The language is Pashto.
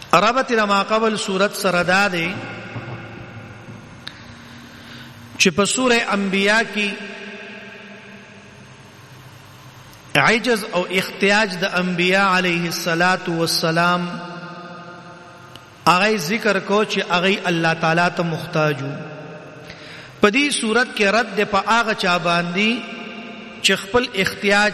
ربط ما قبل سورت سره دا دی چې په سوره انبیاء کې عجز او احتیاج د انبیاء علیه الصلاۃ والسلام هغه ذکر کو چې هغه الله تعالی ته محتاج وو. په دې صورت کې رد په هغه چا باندې چې خپل احتیاج